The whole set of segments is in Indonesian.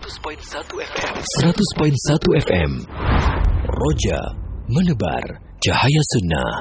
100.1 FM. 100.1 FM. Roja menebar cahaya sunnah.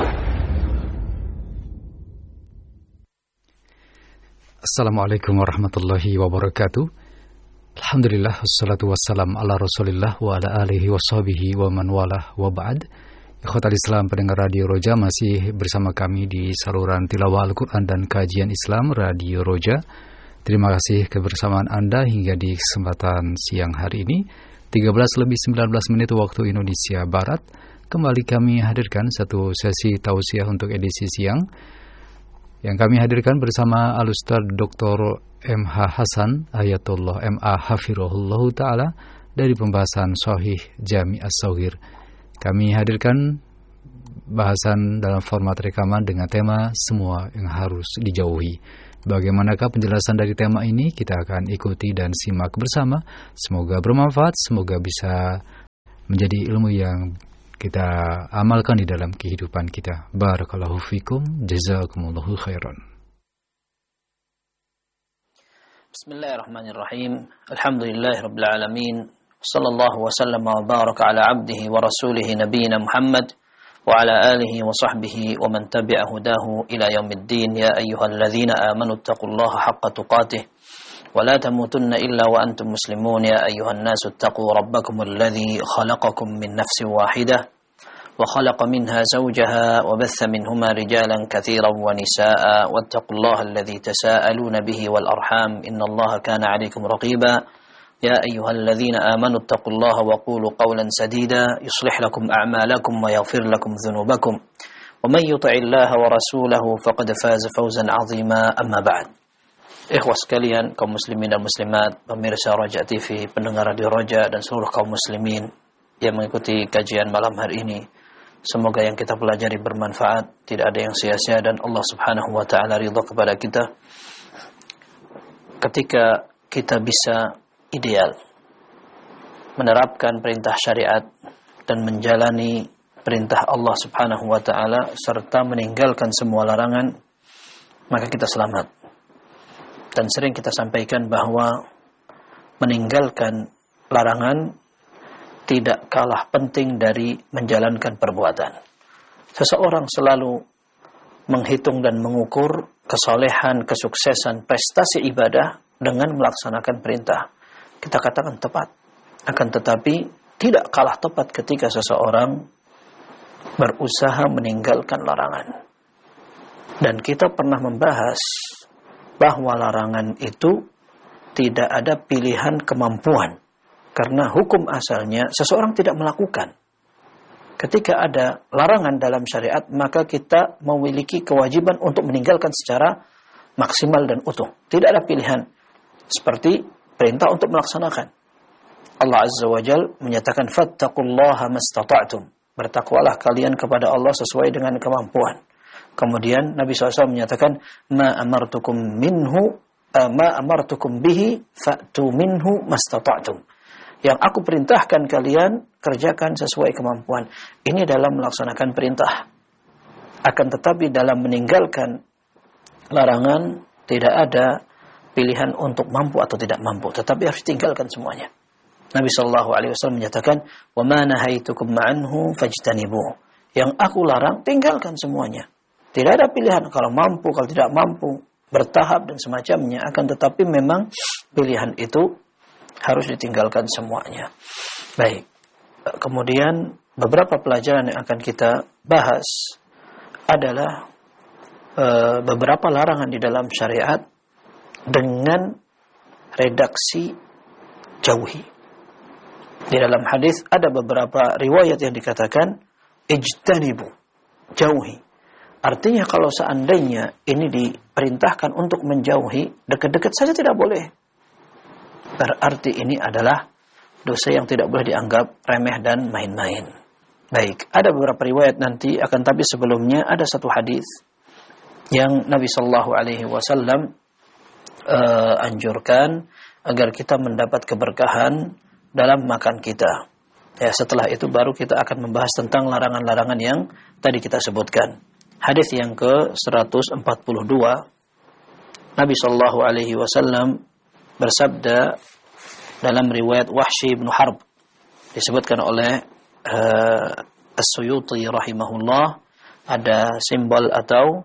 Assalamualaikum warahmatullahi wabarakatuh. Alhamdulillah, wassalatu wassalam ala rasulillah wa ala alihi wa sahbihi wa man walah wa ba'd. Ikhwatal Islam pendengar Radio Roja, masih bersama kami di saluran tilawah Al-Quran dan kajian Islam Radio Roja. Terima kasih kebersamaan Anda hingga di kesempatan siang hari ini 13:19 waktu Indonesia Barat. Kembali kami hadirkan satu sesi tausiah untuk edisi siang yang kami hadirkan bersama Al-Ustaz Dr. M.H. Hasan Ayatullah M.A. Hafirullah Ta'ala dari pembahasan Sahih Jami' As-Saghir. Kami hadirkan bahasan dalam format rekaman dengan tema semua yang harus dijauhi. Bagaimanakah penjelasan dari tema ini? Kita akan ikuti dan simak bersama. Semoga bermanfaat, semoga bisa menjadi ilmu yang kita amalkan di dalam kehidupan kita. Barakallahu fikum, jazakumullahu khairan. Bismillahirrahmanirrahim. Alhamdulillahirabbil alamin. Sallallahu wa sallama wa baraka ala abdihi wa rasulihi nabiyina Muhammad وعلى آله وصحبه ومن تبع هداه إلى يوم الدين يا أيها الذين آمنوا اتقوا الله حق تقاته ولا تموتن إلا وأنتم مسلمون يا أيها الناس اتقوا ربكم الذي خلقكم من نفس واحدة وخلق منها زوجها وبث منهما رجالا كثيرا ونساء واتقوا الله الذي تساءلون به والأرحام إن الله كان عليكم رقيبا يا أيها الذين آمنوا اتقوا الله وقولوا قولا سديدا يصلح لكم أعمالكم ويغفر لكم ذنوبكم ومن يطع الله ورسوله فقد فاز فوزا عظيما أما بعد. Ikhwah sekalian, kaum muslimin dan muslimat, pemirsa Roja TV, pendengar Radio Roja dan seluruh kaum muslimin yang mengikuti kajian malam hari ini, semoga yang kita pelajari bermanfaat, tidak ada yang sia-sia, dan Allah Subhanahu wa taala ridha kepada kita ketika kita bisa ideal menerapkan perintah syariat dan menjalani perintah Allah Subhanahu wa taala serta meninggalkan semua larangan, maka kita selamat. Dan sering kita sampaikan bahwa meninggalkan larangan tidak kalah penting dari menjalankan perbuatan. Seseorang selalu menghitung dan mengukur kesolehan, kesuksesan, prestasi ibadah dengan melaksanakan perintah. Kita katakan tepat. Akan tetapi tidak kalah tepat ketika seseorang berusaha meninggalkan larangan. Dan kita pernah membahas bahwa larangan itu tidak ada pilihan kemampuan. Karena hukum asalnya seseorang tidak melakukan. Ketika ada larangan dalam syariat, maka kita memiliki kewajiban untuk meninggalkan secara maksimal dan utuh. Tidak ada pilihan. Seperti perintah untuk melaksanakan. Allah Azza wa Jal menyatakan fattaqullaha mastata'tum. Bertakwalah kalian kepada Allah sesuai dengan kemampuan. Kemudian Nabi SAW menyatakan ma amartukum bihi fa'tu minhu mastata'tum. Yang aku perintahkan kalian kerjakan sesuai kemampuan. Ini dalam melaksanakan perintah. Akan tetapi dalam meninggalkan larangan tidak ada pilihan untuk mampu atau tidak mampu, tetapi harus tinggalkan semuanya. Nabi SAW menyatakan, وَمَا نَهَيْتُكُمْ مَعَنْهُ فَاجْتَنِبُوا. Yang aku larang, tinggalkan semuanya. Tidak ada pilihan kalau mampu, kalau tidak mampu, bertahap dan semacamnya. Akan tetapi memang pilihan itu harus ditinggalkan semuanya. Baik. Kemudian beberapa pelajaran yang akan kita bahas adalah beberapa larangan di dalam syariat dengan redaksi jauhi. Di dalam hadis ada beberapa riwayat yang dikatakan ijtanibu, jauhi. Artinya kalau seandainya ini diperintahkan untuk menjauhi, dekat-dekat saja tidak boleh. Berarti ini adalah dosa yang tidak boleh dianggap remeh dan main-main. Baik, ada beberapa riwayat nanti, akan tapi sebelumnya ada satu hadis yang Nabi sallallahu alaihi wasallam anjurkan agar kita mendapat keberkahan dalam makan kita. Ya, setelah itu baru kita akan membahas tentang larangan-larangan yang tadi kita sebutkan. Hadis yang ke-142, Nabi sallallahu alaihi wasallam bersabda dalam riwayat Wahsy bin Harb disebutkan oleh As-Suyuti rahimahullah, ada simbol atau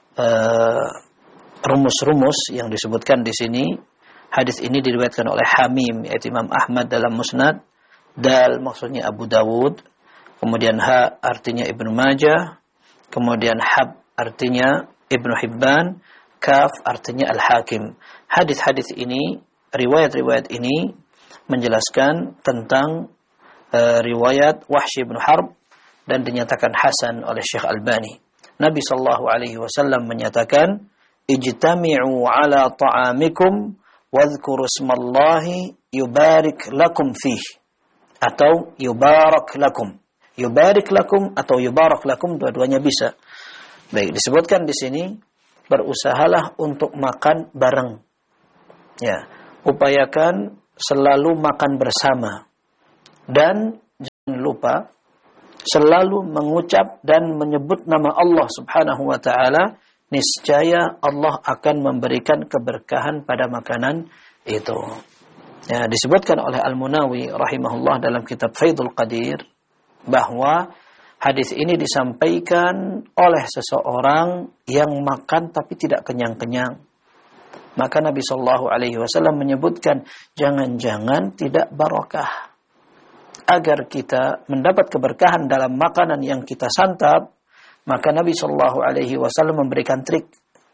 rumus-rumus yang disebutkan di sini. Hadis ini diriwayatkan oleh Hamim, yaitu Imam Ahmad dalam Musnad, Dal maksudnya Abu Dawud, kemudian Ha artinya Ibnu Majah, kemudian Hab artinya Ibnu Hibban, Kaf artinya Al-Hakim. Hadis-hadis ini, riwayat-riwayat ini menjelaskan tentang riwayat Wahsy bin Harb dan dinyatakan hasan oleh Syekh Albani. Nabi sallallahu alaihi wasallam menyatakan, "Ijtami'u 'ala ta'amikum wadhkuru ismallahi yubarik lakum fih." Atau yubarak lakum. Yubarik lakum atau yubarak lakum, dua-duanya bisa. Baik, disebutkan di sini, berusahalah untuk makan bareng. Ya, upayakan selalu makan bersama. Dan jangan lupa selalu mengucap dan menyebut nama Allah Subhanahu wa taala, niscaya Allah akan memberikan keberkahan pada makanan itu. Ya, disebutkan oleh Al-Munawi rahimahullah dalam kitab Faidul Qadir bahwa hadis ini disampaikan oleh seseorang yang makan tapi tidak kenyang-kenyang. Maka Nabi sallallahu alaihi wasallam menyebutkan, jangan-jangan tidak barakah. Agar kita mendapat keberkahan dalam makanan yang kita santap, maka Nabi sallallahu alaihi wasallam memberikan trik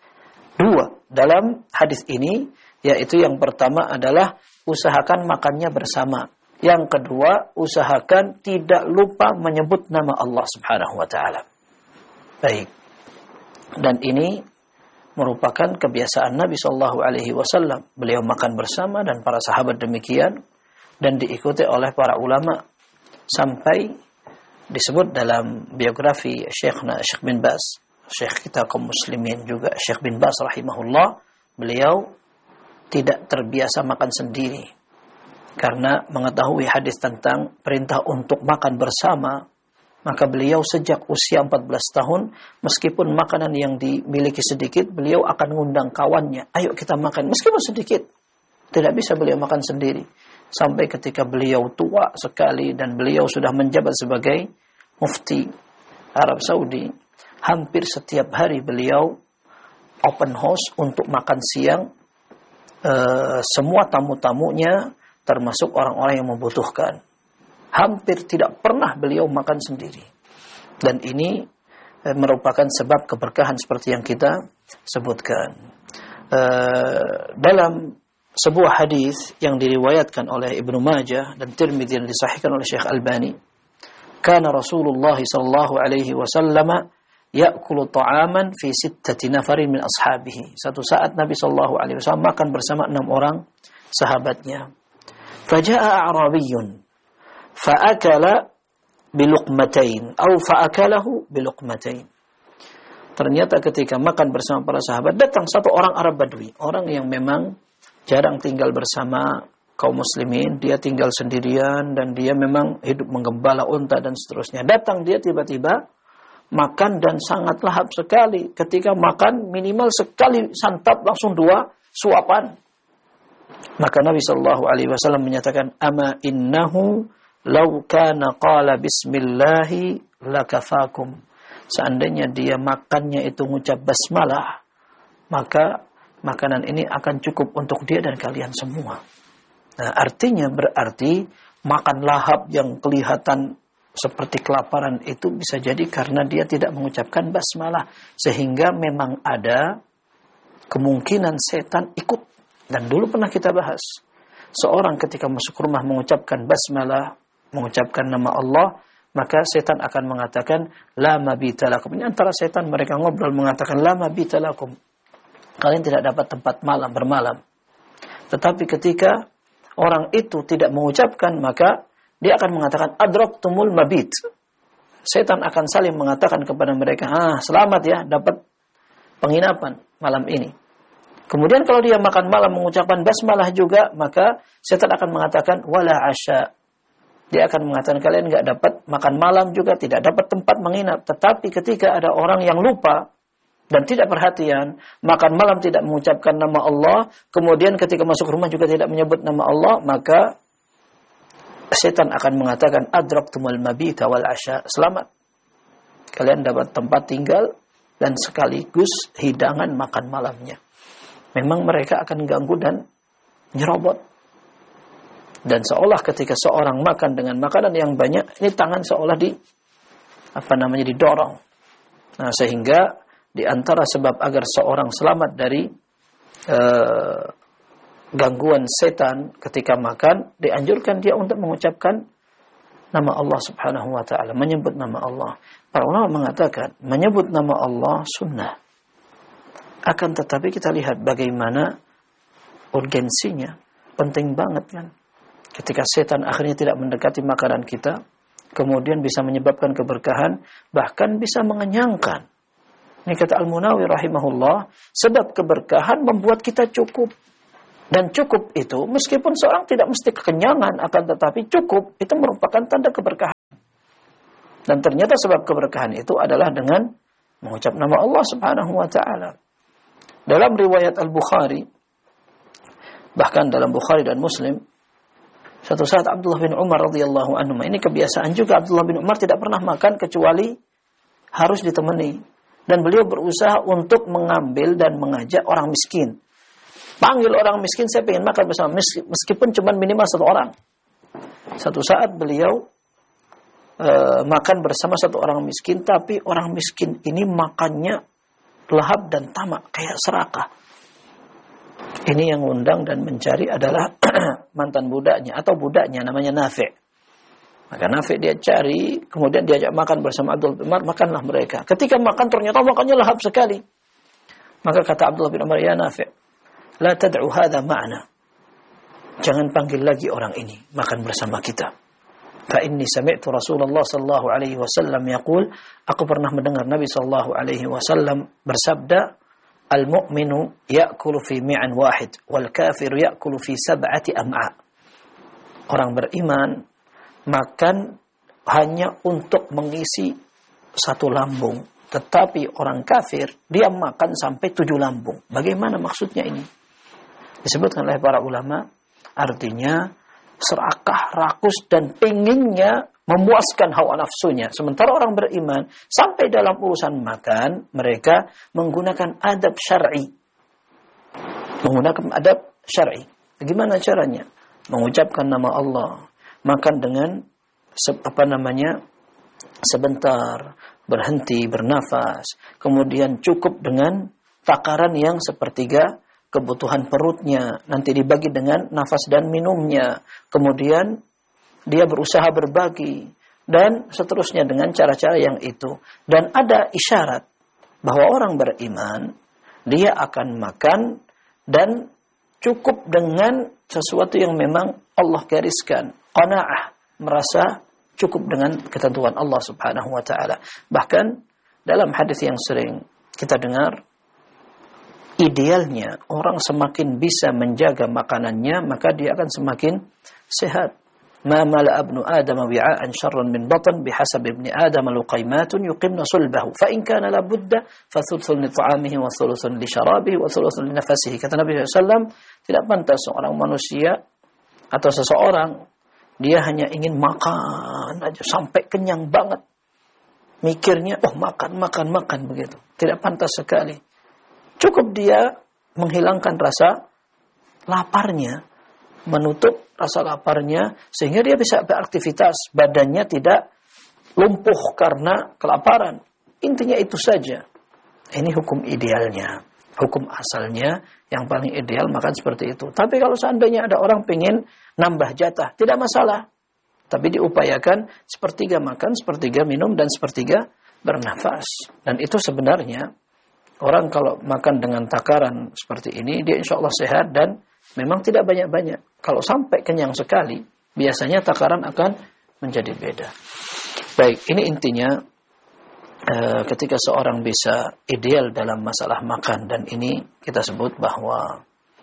2 dalam hadis ini, yaitu yang pertama adalah usahakan makannya bersama. Yang kedua, usahakan tidak lupa menyebut nama Allah Subhanahu wa taala. Baik. Dan ini merupakan kebiasaan Nabi sallallahu alaihi wasallam. Beliau makan bersama dan para sahabat demikian, dan diikuti oleh para ulama sampai disebut dalam biografi Syekh bin Baz, Syekh kita kaum muslimin juga, Syekh bin Baz rahimahullah, beliau tidak terbiasa makan sendiri karena mengetahui hadis tentang perintah untuk makan bersama. Maka beliau sejak usia 14 tahun, meskipun makanan yang dimiliki sedikit, beliau akan ngundang kawannya, ayo kita makan meskipun sedikit. Tidak bisa beliau makan sendiri. Sampai ketika beliau tua sekali dan beliau sudah menjabat sebagai mufti Arab Saudi, hampir setiap hari beliau open house untuk makan siang semua tamu-tamunya, termasuk orang-orang yang membutuhkan. Hampir tidak pernah beliau makan sendiri. Dan ini merupakan sebab keberkahan seperti yang kita sebutkan. Dalam sebuah hadis yang diriwayatkan oleh Ibnu Majah dan Tirmidzi dan disahihkan oleh Syekh Albani, kana Rasulullah sallallahu alaihi wasallam ya'kulu ta'aman fi 6 nafarin min ashabihi. Satu saat Nabi sallallahu alaihi wasallam makan bersama 6 orang sahabatnya. Faja'a a'rabiyyun fa'akala biluqmatain atau fa'akalahu biluqmatain. Ternyata ketika makan bersama para sahabat, datang satu orang Arab Badui, orang yang memang jarang tinggal bersama kaum muslimin, dia tinggal sendirian dan dia memang hidup menggembala unta dan seterusnya. Datang dia tiba-tiba makan dan sangat lahap sekali. Ketika makan minimal sekali santap langsung 2 suapan. Maka Nabi sallallahu alaihi wasallam menyatakan, ama innahu law kana qala bismillahi lakafakum. Seandainya dia makannya itu ngucap basmalah, maka makanan ini akan cukup untuk dia dan kalian semua. Nah, artinya berarti makan lahap yang kelihatan seperti kelaparan itu bisa jadi karena dia tidak mengucapkan basmalah. Sehingga memang ada kemungkinan setan ikut. Dan dulu pernah kita bahas. Seorang ketika masuk rumah mengucapkan basmalah, mengucapkan nama Allah, maka setan akan mengatakan, la mabita lakum. Ini antara setan mereka ngobrol mengatakan, la mabita lakum. Kalian tidak dapat tempat bermalam. Tetapi ketika orang itu tidak mengucapkan, maka dia akan mengatakan adraktumul mabit. Setan akan saling mengatakan kepada mereka, selamat ya, dapat penginapan malam ini. Kemudian kalau dia makan malam mengucapkan basmalah juga, maka setan akan mengatakan wala asya. Dia akan mengatakan kalian enggak dapat makan malam juga, tidak dapat tempat menginap. Tetapi ketika ada orang yang lupa, dan tidak perhatian, makan malam tidak mengucapkan nama Allah, kemudian ketika masuk rumah juga tidak menyebut nama Allah, maka setan akan mengatakan adraktumul mabita wal asya, selamat, kalian dapat tempat tinggal dan sekaligus hidangan makan malamnya. Memang mereka akan ganggu dan nyerobot. Dan seolah ketika seorang makan dengan makanan yang banyak, ini tangan seolah didorong. Nah, sehingga di antara sebab agar seorang selamat dari gangguan setan ketika makan, dianjurkan dia untuk mengucapkan nama Allah Subhanahu wa taala, menyebut nama Allah. Para ulama mengatakan menyebut nama Allah sunnah. Akan tetapi kita lihat bagaimana urgensinya, penting banget kan. Ketika setan akhirnya tidak mendekati makanan kita, kemudian bisa menyebabkan keberkahan, bahkan bisa mengenyangkan. Ini kata Al-Munawi rahimahullah, sebab keberkahan membuat kita cukup. Dan cukup itu, meskipun seorang tidak mesti kekenyangan, akan tetapi cukup, itu merupakan tanda keberkahan. Dan ternyata sebab keberkahan itu adalah dengan mengucap nama Allah Subhanahu wa ta'ala. Dalam riwayat Al-Bukhari, bahkan dalam Bukhari dan Muslim, suatu saat Abdullah bin Umar radhiyallahu anhu, ini kebiasaan juga Abdullah bin Umar tidak pernah makan kecuali harus ditemani. Dan beliau berusaha untuk mengambil dan mengajak orang miskin. Panggil orang miskin, saya ingin makan bersama, meskipun cuma minimal satu orang. Satu saat beliau makan bersama satu orang miskin, tapi orang miskin ini makannya lahap dan tamak, kayak serakah. Ini yang undang dan mencari adalah mantan budaknya atau budaknya, namanya Nafi'. Maka Nafi' dia cari, kemudian diajak makan bersama Abdullah bin Umar, makanlah mereka. Ketika makan ternyata makannya lahap sekali. Maka kata Abdullah bin Umar, ya Nafi', la tad'u hadha ma'na. Jangan panggil lagi orang ini makan bersama kita. Fa inni sami'tu Rasulullah sallallahu alaihi wasallam yaqul, aku pernah mendengar Nabi sallallahu alaihi wasallam bersabda, al-mu'minu ya'kulu fi mi'an wahid wal kafiru ya'kulu fi sab'ati am'a. Orang beriman makan hanya untuk mengisi satu lambung, tetapi orang kafir dia makan sampai 7 lambung. Bagaimana maksudnya ini? Disebutkan oleh para ulama, artinya serakah, rakus, dan penginnya memuaskan hawa nafsunya. Sementara orang beriman, sampai dalam urusan makan, mereka menggunakan adab syar'i. Menggunakan adab syar'i. Bagaimana caranya? Mengucapkan nama Allah, makan dengan sebentar, berhenti, bernafas, kemudian cukup dengan takaran yang sepertiga kebutuhan perutnya, nanti dibagi dengan nafas dan minumnya, kemudian dia berusaha berbagi, dan seterusnya dengan cara-cara yang itu. Dan ada isyarat bahwa orang beriman, dia akan makan dan cukup dengan sesuatu yang memang Allah gariskan. Qanaah, merasa cukup dengan ketentuan Allah Subhanahu wa ta'ala. Bahkan dalam hadis yang sering kita dengar, idealnya orang semakin bisa menjaga makanannya, maka dia akan semakin sehat. Ma mala ibnu Adam wi'a'an syarran min batn bihasab ibni Adam luqaymatun yuqimna sulbahu fa in kana la budda fa thuluthun li ta'amihi wa thuluthun li syarabihi wa thuluthun li nafasihi. Kata Nabi SAW, tidak pantas seorang manusia atau seseorang dia hanya ingin makan aja sampai kenyang banget. Mikirnya, makan begitu. Tidak pantas sekali. Cukup dia menghilangkan rasa laparnya, menutup rasa laparnya, sehingga dia bisa beraktivitas, badannya tidak lumpuh karena kelaparan. Intinya itu saja. Ini hukum idealnya, hukum asalnya yang paling ideal makan seperti itu. Tapi kalau seandainya ada orang pengen nambah jatah, tidak masalah. Tapi diupayakan sepertiga makan, sepertiga minum, dan sepertiga bernafas. Dan itu sebenarnya orang kalau makan dengan takaran seperti ini, dia insya Allah sehat dan memang tidak banyak-banyak. Kalau sampai kenyang sekali, biasanya takaran akan menjadi beda. Baik, ini intinya ketika seorang bisa ideal dalam masalah makan, dan ini kita sebut bahwa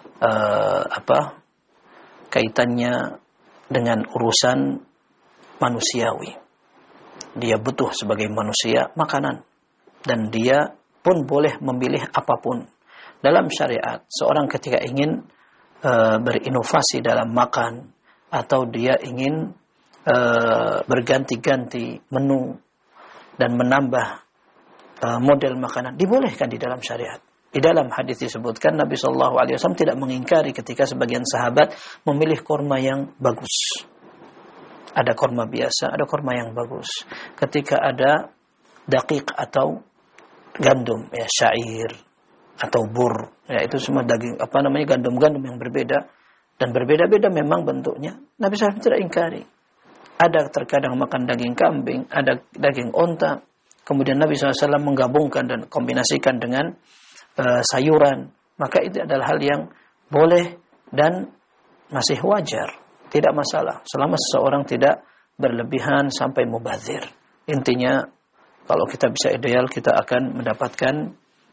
kaitannya dengan urusan manusiawi. Dia butuh sebagai manusia makanan, dan dia pun boleh memilih apapun. Dalam syariat, seorang ketika ingin berinovasi dalam makan, atau dia ingin berganti-ganti menu dan menambah model makanan, dibolehkan di dalam syariat. Di dalam hadis disebutkan Nabi SAW tidak mengingkari ketika sebagian sahabat memilih kurma yang bagus. Ada kurma biasa, ada kurma yang bagus. Ketika ada daqiq atau gandum, ya syair atau bur, ya itu semua daging gandum-gandum yang berbeda dan berbeda-beda memang bentuknya. Nabi SAW tidak ingkari. Ada terkadang makan daging kambing, ada daging onta. Kemudian Nabi SAW menggabungkan dan kombinasikan dengan sayuran. Maka itu adalah hal yang boleh dan masih wajar. Tidak masalah. Selama seseorang tidak berlebihan sampai mubazir. Intinya, kalau kita bisa ideal, kita akan mendapatkan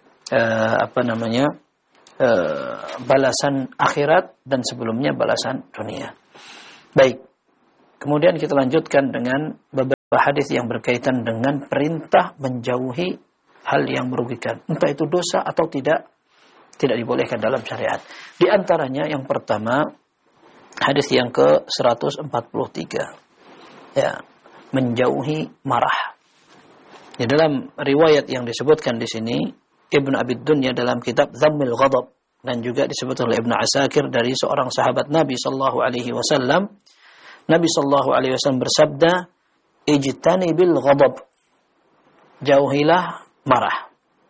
balasan akhirat dan sebelumnya balasan dunia. Baik. Kemudian kita lanjutkan dengan beberapa hadis yang berkaitan dengan perintah menjauhi hal yang merugikan. Entah itu dosa atau tidak dibolehkan dalam syariat. Di antaranya yang pertama, hadis yang ke-143. Ya, menjauhi marah. Di dalam riwayat yang disebutkan di sini, Ibnu Abi Dunya dalam kitab Dhammil Ghadab, dan juga disebut oleh Ibnu Asakir dari seorang sahabat Nabi sallallahu alaihi wasallam. Nabi sallallahu alaihi wasallam bersabda, "Ijtanibil ghadab." Jauhilah marah.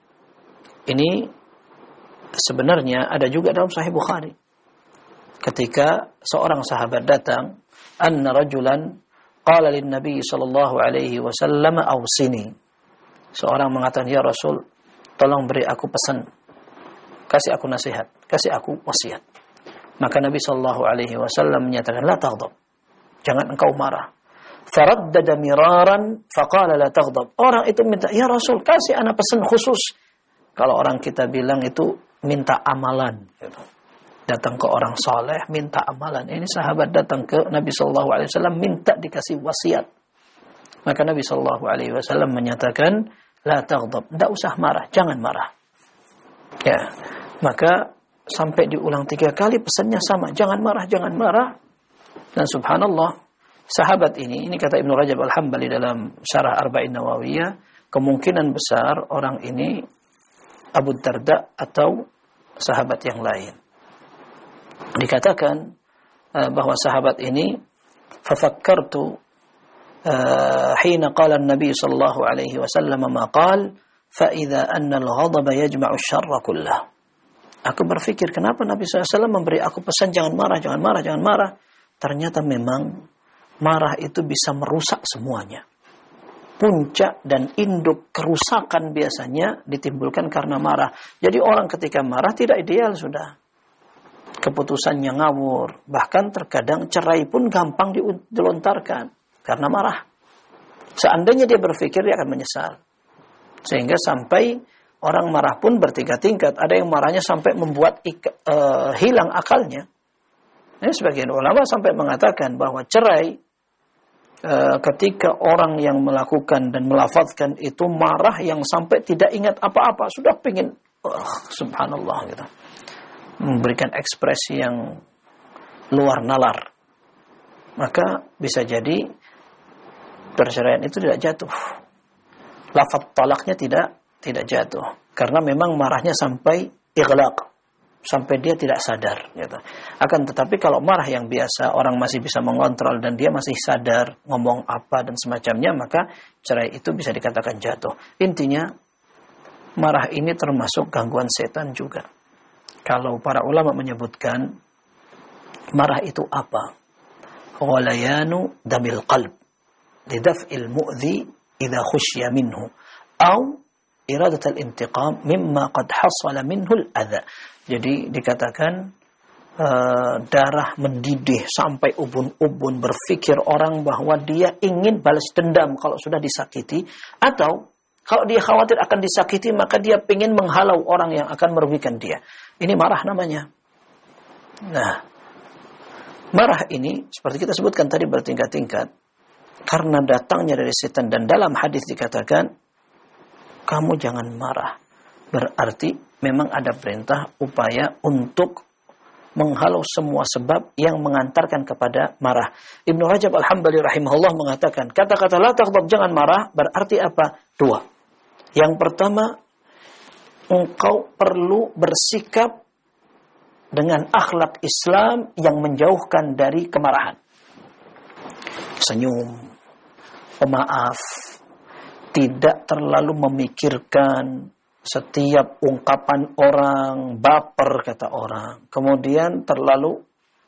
Ini sebenarnya ada juga dalam Sahih Bukhari. Ketika seorang sahabat datang, anna rajulan qala lin Nabi sallallahu alaihi wasallam awsini. Seorang mengatakan, "Ya Rasul, tolong beri aku pesan. Kasih aku nasihat, kasih aku wasiat." Maka Nabi sallallahu alaihi wasallam menyatakan, "La taghdab." Jangan engkau marah. Faraddada miraran faqala la taghdab. Orang itu minta, "Ya Rasul, kasih ana pesan khusus." Kalau orang kita bilang itu minta amalan gitu. Datang ke orang saleh minta amalan. Ini sahabat datang ke Nabi sallallahu alaihi wasallam minta dikasih wasiat. Maka Nabi sallallahu alaihi wasallam menyatakan, "La taghdab." Tidak usah marah, jangan marah. Ya. Maka sampai diulang 3 kali pesannya sama, jangan marah, jangan marah. Dan subhanallah, sahabat ini kata Ibnu Rajab Al-Hambali dalam Syarah Arba'in Nawawiyah, kemungkinan besar orang ini Abu Darda atau sahabat yang lain. Dikatakan bahwa sahabat ini, "Fafakkartu hina qala an-nabi sallallahu alaihi wasallam ma qala fa idza anna al-ghadaba yajma'u asy-syarra kullah." Aku berpikir, kenapa Nabi SAW memberi aku pesan jangan marah, jangan marah, jangan marah. Ternyata memang marah itu bisa merusak semuanya. Puncak dan induk kerusakan biasanya ditimbulkan karena marah. Jadi orang ketika marah tidak ideal sudah. Keputusannya ngawur. Bahkan terkadang cerai pun gampang dilontarkan karena marah. Seandainya dia berpikir, dia akan menyesal. Sehingga sampai orang marah pun bertingkat-tingkat. Ada yang marahnya sampai membuat hilang akalnya. Ini sebagian ulama sampai mengatakan bahwa cerai ketika orang yang melakukan dan melafazkan itu marah yang sampai tidak ingat apa-apa, sudah pengen subhanallah gitu. Memberikan ekspresi yang luar nalar. Maka bisa jadi perceraian itu tidak jatuh. Lafaz talaknya tidak jatuh karena memang marahnya sampai ighlaq. Sampai dia tidak sadar gitu. Akan tetapi kalau marah yang biasa orang masih bisa mengontrol dan dia masih sadar ngomong apa dan semacamnya, maka cerai itu bisa dikatakan jatuh. Intinya marah ini termasuk gangguan setan juga. Kalau para ulama menyebutkan marah itu apa? Ghalayanu damil qalb lidaf'il mu'dhi idza khushiya minhu au iradat al-intiqam mimma qad hasala minhu al-adha. Jadi dikatakan darah mendidih sampai ubun-ubun, berpikir orang bahwa dia ingin balas dendam kalau sudah disakiti, atau kalau dia khawatir akan disakiti maka dia ingin menghalau orang yang akan merugikan dia. Ini marah namanya. Nah, marah ini seperti kita sebutkan tadi bertingkat-tingkat karena datangnya dari setan, dan dalam hadis dikatakan kamu jangan marah berarti memang ada perintah upaya untuk menghalau semua sebab yang mengantarkan kepada marah. Ibnu Rajab Al-Hambali rahimahullah mengatakan, kata-kata la taghdab, jangan marah, berarti apa? Dua. Yang pertama, engkau perlu bersikap dengan akhlak Islam yang menjauhkan dari kemarahan. Senyum, pemaaf, tidak terlalu memikirkan setiap ungkapan orang, baper kata orang. Kemudian terlalu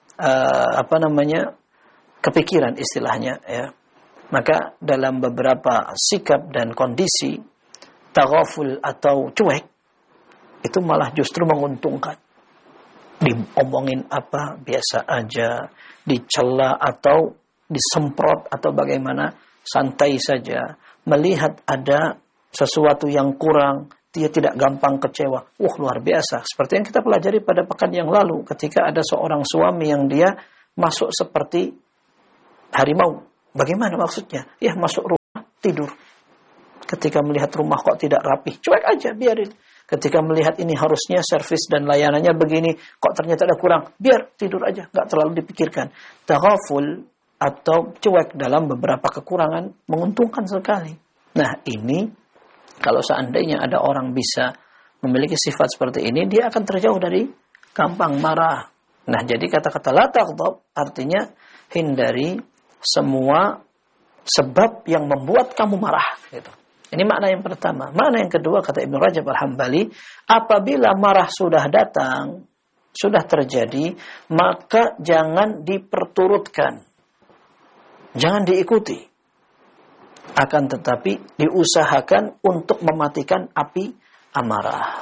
kepikiran istilahnya ya. Maka dalam beberapa sikap dan kondisi taghaful atau cuek itu malah justru menguntungkan. Diomongin apa biasa aja, dicela atau disemprot atau bagaimana, santai saja. Melihat ada sesuatu yang kurang, dia tidak gampang kecewa. Luar biasa. Seperti yang kita pelajari pada pekan yang lalu, ketika ada seorang suami yang dia masuk seperti harimau. Bagaimana maksudnya? Ya, masuk rumah, tidur. Ketika melihat rumah kok tidak rapih, cuek aja, biarin. Ketika melihat ini harusnya servis dan layanannya begini, kok ternyata ada kurang, biar tidur aja, nggak terlalu dipikirkan. Taghaful atau cuek dalam beberapa kekurangan menguntungkan sekali. Nah, ini kalau seandainya ada orang bisa memiliki sifat seperti ini, dia akan terjauh dari gampang marah. Nah, jadi kata-kata la taghdab artinya hindari semua sebab yang membuat kamu marah. Gitu. Ini makna yang pertama. Makna yang kedua, kata Ibnu Rajab Al-Hambali, apabila marah sudah datang, sudah terjadi, maka jangan diperturutkan. Jangan diikuti. Akan tetapi diusahakan untuk mematikan api amarah.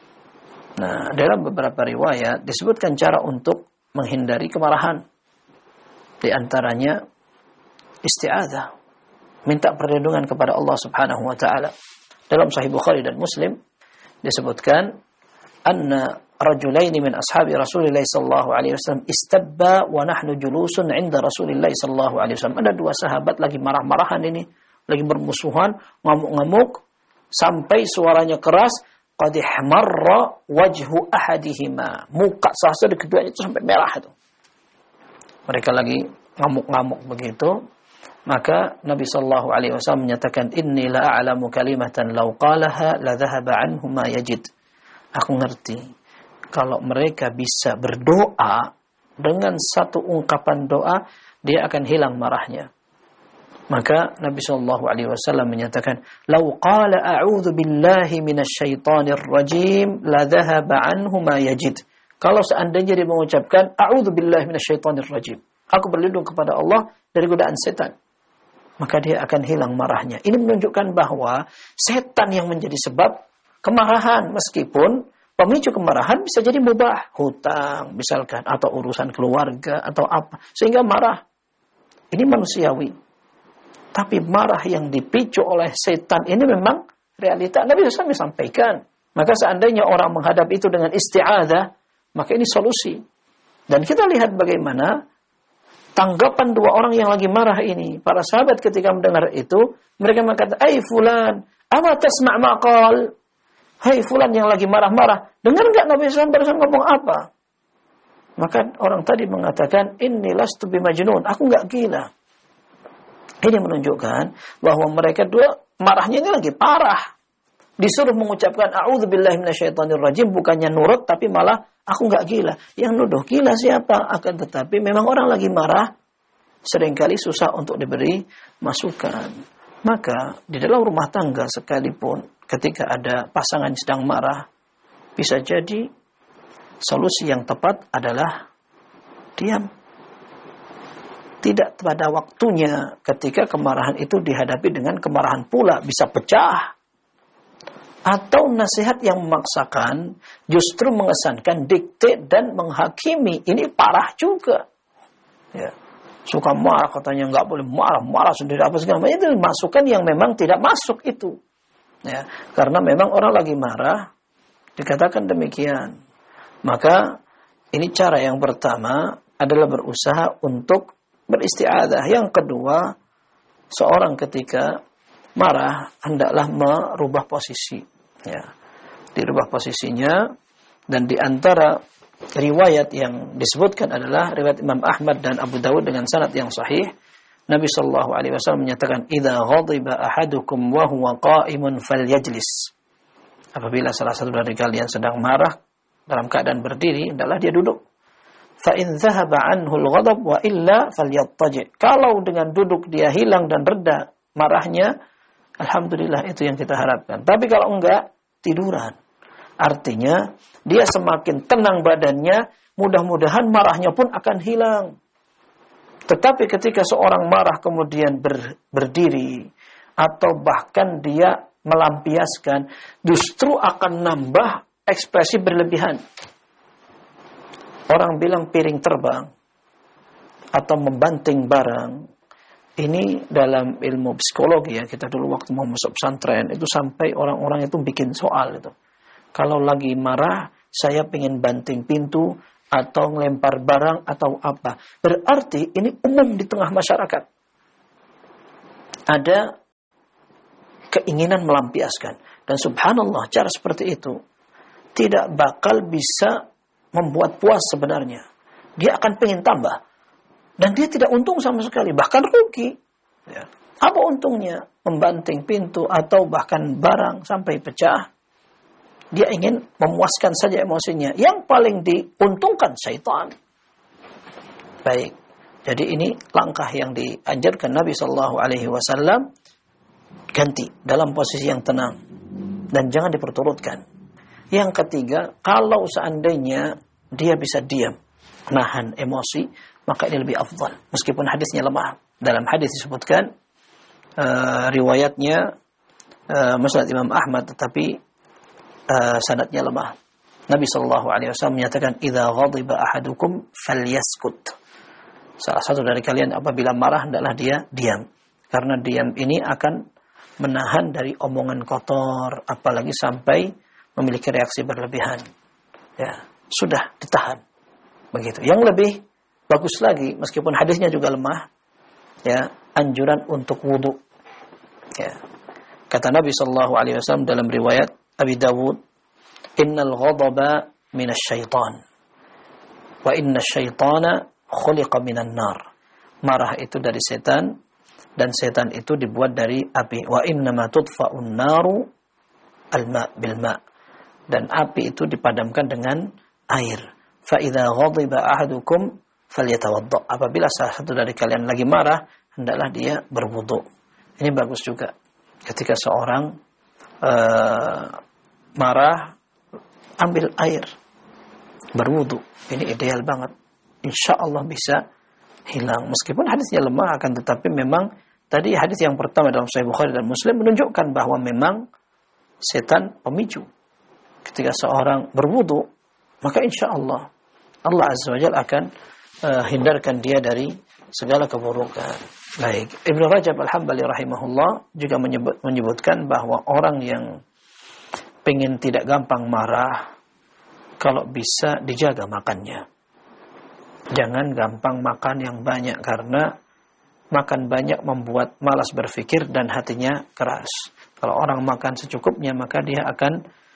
Nah, dalam beberapa riwayat disebutkan cara untuk menghindari kemarahan. Di antaranya isti'adzah, minta perlindungan kepada Allah Subhanahu wa taala. Dalam Sahih Bukhari dan Muslim disebutkan anna rajulaini min ashabi Rasulillah sallallahu alaihi wasallam istabba wa nahnu julusun 'inda Rasulillah sallallahu alaihi wasallam. Ada dua sahabat lagi marah-marahan ini, lagi bermusuhan, ngamuk-ngamuk sampai suaranya keras, qad ihmarra wajhu ahadihima. Muka salah satu keduanya itu sampai merah itu. Mereka lagi ngamuk-ngamuk begitu. Maka Nabi sallallahu alaihi wasallam menyatakan, inni la a'lamu kalimatan law qalaha la dhahaba anhu ma yajid. Aku ngerti kalau mereka bisa berdoa dengan satu ungkapan doa, dia akan hilang marahnya. Maka Nabi sallallahu alaihi wasallam menyatakan, law qala a'udzu billahi minasyaitonir rajim la dhahaba anhu ma yajid. Kalau seandainya dia mengucapkan a'udzu billahi minasyaitonir rajim, aku berlindung kepada Allah dari godaan setan, maka dia akan hilang marahnya. Ini menunjukkan bahwa setan yang menjadi sebab kemarahan, meskipun pemicu kemarahan bisa jadi mubah, hutang misalkan, atau urusan keluarga atau apa, sehingga marah. Ini manusiawi. Tapi marah yang dipicu oleh setan ini memang realita. Nabi SAW sampaikan. Maka seandainya orang menghadap itu dengan isti'adzah, maka ini solusi. Dan kita lihat bagaimana tanggapan dua orang yang lagi marah ini. Para sahabat ketika mendengar itu, mereka mengatakan, "Ai fulan, ama tasma' ma qal?" Hai fulan yang lagi marah-marah, dengar enggak Nabi SAW barusan ngomong apa? Maka orang tadi mengatakan, "Inni lastu bimajnun." Aku enggak gila. Ini menunjukkan bahwa mereka dua marahnya ini lagi parah. Disuruh mengucapkan a'udzubillahi minasyaitonir rajim, bukannya nurut tapi malah aku enggak gila. Yang nuduh gila siapa? Akan tetapi memang orang lagi marah seringkali susah untuk diberi masukan. Maka di dalam rumah tangga sekalipun ketika ada pasangan sedang marah, bisa jadi solusi yang tepat adalah diam. Tidak pada waktunya ketika kemarahan itu dihadapi dengan kemarahan pula, bisa pecah. Atau nasihat yang memaksakan justru mengesankan dikte dan menghakimi. Ini parah juga. Ya. Suka marah katanya nggak boleh marah sendiri apa segala macam. Itu masukan yang memang tidak masuk itu. Ya. Karena memang orang lagi marah dikatakan demikian. Maka ini cara yang pertama adalah berusaha untuk beristi'adzah. Yang kedua, seorang ketika marah hendaklah merubah posisi. Ya. dirubah posisinya. Dan di antara riwayat yang disebutkan adalah riwayat Imam Ahmad dan Abu Dawud dengan sanad yang sahih. Nabi sallallahu alaihi wasallam menyatakan, "Idza ghadiba ahadukum wa huwa qa'imun falyajlis." Apabila salah satu dari kalian sedang marah dalam keadaan berdiri, hendaklah dia duduk. Fa in dhahaba anhu al-ghadab wa illa falyattaji. Kalau dengan duduk dia hilang dan reda marahnya, alhamdulillah, itu yang kita harapkan. Tapi kalau enggak, tiduran. Artinya dia semakin tenang badannya, mudah-mudahan marahnya pun akan hilang. Tetapi ketika seorang marah kemudian berdiri atau bahkan dia melampiaskan, justru akan nambah ekspresi berlebihan. Orang bilang piring terbang atau membanting barang. Ini dalam ilmu psikologi ya, kita dulu waktu mau masuk pesantren itu sampai orang-orang itu bikin soal itu. Kalau lagi marah, saya pengen banting pintu atau ngelempar barang atau apa. Berarti ini umum di tengah masyarakat. Ada keinginan melampiaskan. Dan subhanallah, cara seperti itu tidak bakal bisa membuat puas sebenarnya. Dia akan pengen tambah. Dan dia tidak untung sama sekali, bahkan rugi. Ya. Apa untungnya membanting pintu atau bahkan barang sampai pecah? Dia ingin memuaskan saja emosinya. Yang paling diuntungkan syaitan. Baik. Jadi ini langkah yang diajarkan Nabi SAW. Ganti dalam posisi yang tenang. Dan jangan diperturutkan. Yang ketiga, kalau seandainya dia bisa diam, nahan emosi, maka ini lebih afdal. Meskipun hadisnya lemah. Dalam hadis disebutkan, riwayatnya Musnad Imam Ahmad, tetapi sanadnya lemah. Nabi SAW menyatakan, "Idza ghadiba ahadukum falyaskut." Salah satu dari kalian apabila marah hendaklah dia diam. Karena diam ini akan menahan dari omongan kotor, apalagi sampai memiliki reaksi berlebihan. Ya, sudah ditahan. Begitu. Yang lebih bagus lagi, meskipun hadisnya juga lemah, ya, anjuran untuk wudu. Ya. Kata Nabi SAW dalam riwayat Abi Dawud, "Innal ghadaba minasyaitan wa inna syaitana khuliqa minan nar." Marah itu dari setan dan setan itu dibuat dari api. Wa innama tudfa'un naru al-ma' bil ma'. Dan api itu dipadamkan dengan air. Fa idza ghadiba ahadukum falyatawadda. Apabila salah satu dari kalian lagi marah, hendaklah dia berwudu. Ini bagus juga. Ketika seorang marah, ambil air, berwudu. Ini ideal banget. Insya Allah bisa hilang. Meskipun hadisnya lemah, akan tetapi memang tadi hadis yang pertama dalam Sahih Bukhari dan Muslim menunjukkan bahwa memang setan pemicu. Ketika seorang berwudu, maka insya Allah Allah Azza wa Jalla akan hindarkan dia dari segala keburukan. Baik, Ibnu Rajab Al-Hambali rahimahullah juga menyebutkan bahwa orang yang pengen tidak gampang marah, kalau bisa dijaga makannya. Jangan gampang makan yang banyak, karena makan banyak membuat malas berpikir dan hatinya keras. Kalau orang makan secukupnya, maka dia akan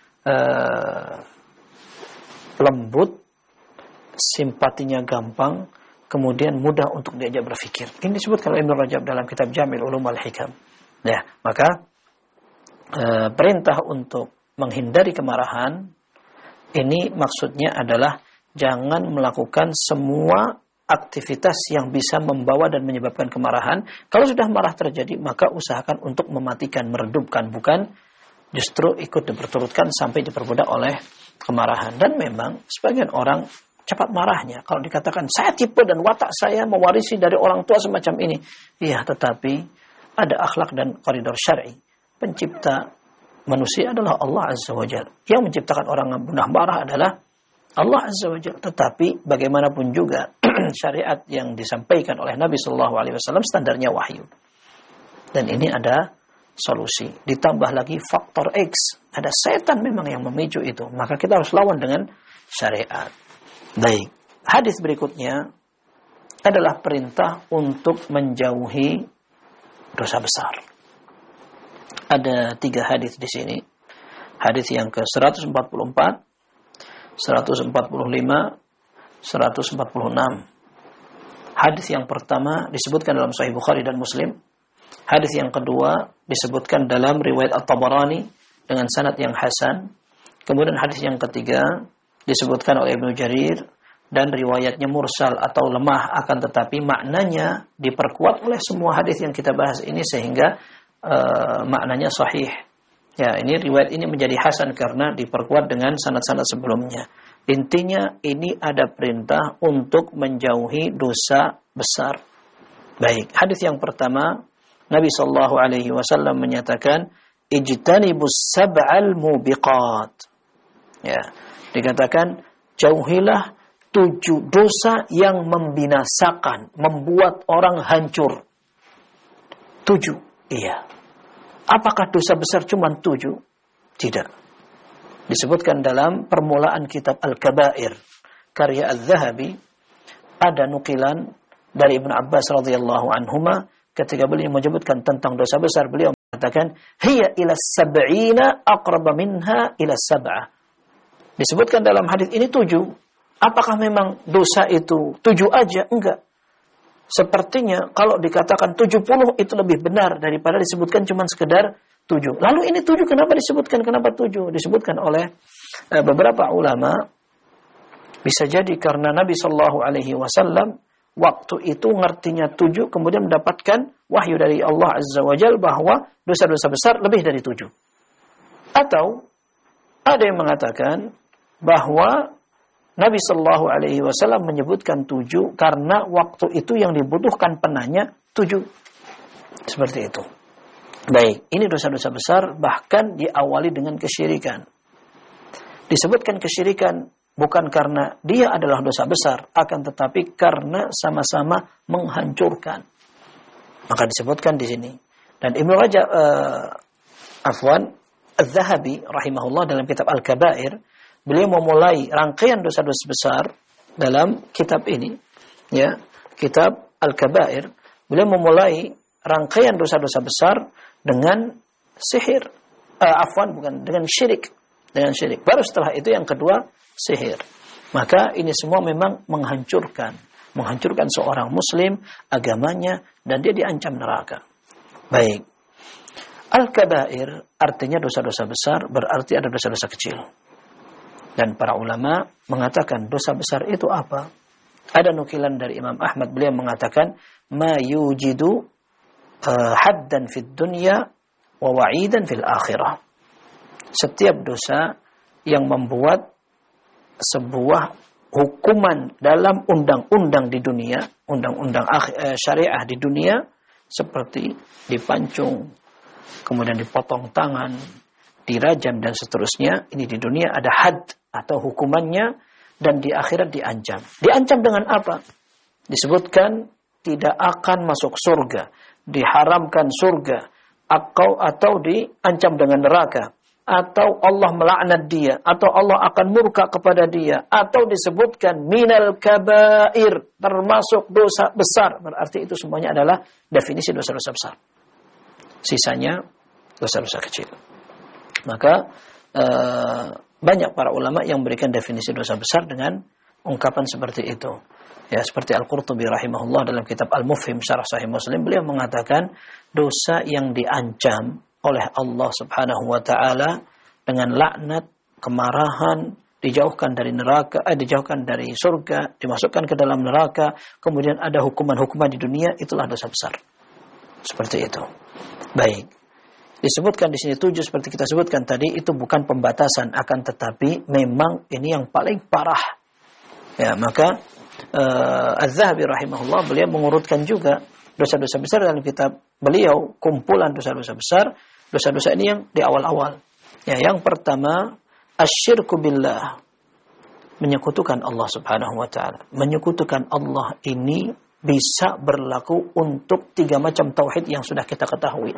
lembut, simpatinya gampang, kemudian mudah untuk diajak berpikir. Ini disebutkan oleh Ibnu Rajab dalam kitab Jamil Ulum Al-Hikam. Ya, maka perintah untuk menghindari kemarahan ini maksudnya adalah jangan melakukan semua aktivitas yang bisa membawa dan menyebabkan kemarahan. Kalau sudah marah terjadi, maka usahakan untuk mematikan, meredupkan, bukan justru ikut diperturutkan sampai diperbudak oleh kemarahan. Dan memang sebagian orang cepat marahnya. Kalau dikatakan saya tipe dan watak saya mewarisi dari orang tua semacam ini, iya, tetapi ada akhlak dan koridor syar'i. Pencipta manusia adalah Allah Azza wa Jalla. Yang menciptakan orang mudah marah adalah Allah Azza wa Jalla. Tetapi bagaimanapun juga syariat yang disampaikan oleh Nabi Sallallahu Alaihi Wasallam standarnya wahyu. Dan ini ada solusi. Ditambah lagi faktor X. Ada setan memang yang memicu itu. Maka kita harus lawan dengan syariat. Baik. Hadis berikutnya adalah perintah untuk menjauhi dosa besar. Ada 3 hadis di sini. Hadis yang ke-144, 145, 146. Hadis yang pertama disebutkan dalam Sahih Bukhari dan Muslim. Hadis yang kedua disebutkan dalam riwayat At-Tabarani dengan sanad yang hasan. Kemudian hadis yang ketiga disebutkan oleh Ibnu Jarir dan riwayatnya mursal atau lemah, akan tetapi maknanya diperkuat oleh semua hadis yang kita bahas ini sehingga maknanya sahih. Ya, ini riwayat ini menjadi hasan karena diperkuat dengan sanad-sanad sebelumnya. Intinya ini ada perintah untuk menjauhi dosa besar. Baik, hadis yang pertama, Nabi sallallahu alaihi wasallam menyatakan, "Ijtanibus sab'al mubiqat." Ya, dikatakan jauhilah 7 dosa yang membinasakan, membuat orang hancur. 7, iya. Apakah dosa besar cuma 7? Tidak. Disebutkan dalam permulaan kitab Al-Kabair karya Al-Zahabi, ada nukilan dari Ibnu Abbas radhiyallahu anhuma ketika beliau menyebutkan tentang dosa besar, beliau mengatakan hiya ila sab'ina aqraba minha ila sab'ah. Disebutkan dalam hadis ini 7. Apakah memang dosa itu 7 aja? Enggak. Sepertinya kalau dikatakan 70 itu lebih benar daripada disebutkan cuma sekedar 7. Lalu ini 7 kenapa disebutkan? Kenapa 7? Disebutkan oleh beberapa ulama. Bisa jadi karena Nabi sallallahu alaihi wasallam waktu itu ngertinya 7, kemudian mendapatkan wahyu dari Allah Azza wa Jalla bahwa dosa-dosa besar lebih dari 7. Atau ada yang mengatakan bahwa Nabi sallallahu alaihi wasallam menyebutkan 7 karena waktu itu yang dibutuhkan penanya 7. Seperti itu. Baik, ini dosa-dosa besar bahkan diawali dengan kesyirikan. Disebutkan kesyirikan bukan karena dia adalah dosa besar, akan tetapi karena sama-sama menghancurkan. Maka disebutkan di sini. Dan Ibnu Rajab Az-Zahabi rahimahullah dalam kitab Al-Kabair, beliau memulai rangkaian dosa-dosa besar dalam kitab ini, ya, kitab Al-Kabair. Beliau memulai rangkaian dosa-dosa besar dengan sihir, dengan syirik, Baru setelah itu yang kedua sihir. Maka ini semua memang menghancurkan seorang muslim, agamanya, dan dia diancam neraka. Baik. Al-Kabair artinya dosa-dosa besar, berarti ada dosa-dosa kecil. Dan para ulama mengatakan dosa besar itu apa? Ada nukilan dari Imam Ahmad, beliau mengatakan ma yujidu haddan fid dunya wa wa'idan fil akhirah. Setiap dosa yang membuat sebuah hukuman dalam undang-undang di dunia, undang-undang syariah di dunia, seperti dipancung, kemudian dipotong tangan, dirajam dan seterusnya, ini di dunia ada had atau hukumannya, dan di akhirat diancam. Diancam dengan apa? Disebutkan tidak akan masuk surga, diharamkan surga, atau diancam dengan neraka, atau Allah melaknat dia, atau Allah akan murka kepada dia, atau disebutkan minal kabair, termasuk dosa besar. Berarti itu semuanya adalah definisi dosa-dosa besar. Sisanya dosa-dosa kecil. Maka banyak para ulama yang memberikan definisi dosa besar dengan ungkapan seperti itu. Ya, seperti Al-Qurtubi rahimahullah dalam kitab Al-Mufhim Syarah Sahih Muslim, beliau mengatakan dosa yang diancam oleh Allah Subhanahu wa taala dengan laknat, kemarahan, dijauhkan dari neraka, dijauhkan dari surga, dimasukkan ke dalam neraka, kemudian ada hukuman-hukuman di dunia, itulah dosa besar. Seperti itu. Baik. Disebutkan di sini 7 seperti kita sebutkan tadi, itu bukan pembatasan, akan tetapi memang ini yang paling parah. Ya, maka Az-Zahabi rahimahullah beliau mengurutkan juga dosa-dosa besar dalam kitab beliau, kumpulan dosa-dosa besar. Dosa-dosa ini yang di awal-awal. Ya, yang pertama, asyirku billah, menyekutukan Allah Subhanahu wa taala. Menyekutukan Allah ini bisa berlaku untuk 3 macam tauhid yang sudah kita ketahui.